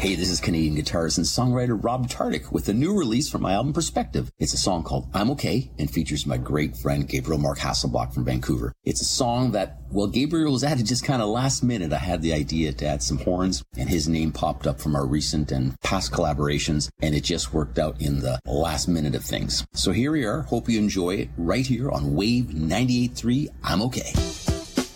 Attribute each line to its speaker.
Speaker 1: Hey, this is Canadian guitarist and songwriter Rob Tardik with a new release from my album Perspective. It's a song called I'm Okay and features my great friend Gabriel Mark Hasselbach from Vancouver. It's a song that, well, Gabriel was added just kind of last minute. I had the idea to add some horns and his name popped up from our recent and past collaborations, and it just worked out in the last minute of things. So here we are. Hope you enjoy it right here on Wave 98.3. I'm Okay.